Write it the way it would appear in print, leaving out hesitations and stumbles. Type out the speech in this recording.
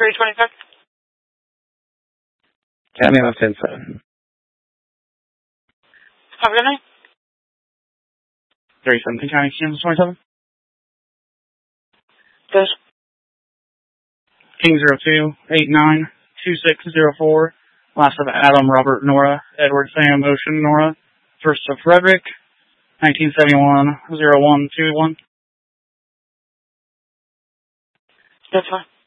325. Academy left hand side. Have a good night. 317 County, Kansas 27. This. King 02892604. Last of Adam, Robert, Nora, Edward, Sam, Ocean, Nora. First of Frederick, 1971-0121. That's fine.